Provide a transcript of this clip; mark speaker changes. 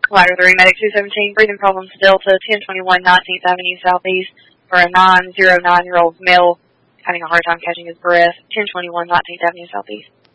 Speaker 1: Ladder 3, Medic 217, breathing problems, Delta 1021 19th Avenue Southeast for a 909-year-old male having a hard time catching his breath, 1021 19th Avenue Southeast.